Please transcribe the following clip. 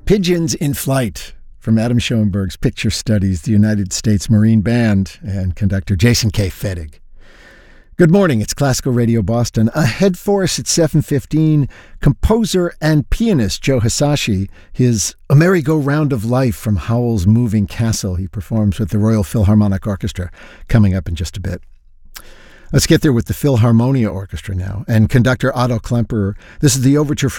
Pigeons in Flight from Adam Schoenberg's Picture Studies, the United States Marine Band, and conductor Jason K. Fettig. Good morning, it's Classical Radio Boston. Ahead for us at 7:15, composer and pianist Joe Hisaishi, his A Merry-Go-Round of Life from Howell's Moving Castle. He performs with the Royal Philharmonic Orchestra coming up in just a bit. Let's get there with the Philharmonia Orchestra now, and conductor Otto Klemperer. This is the overture from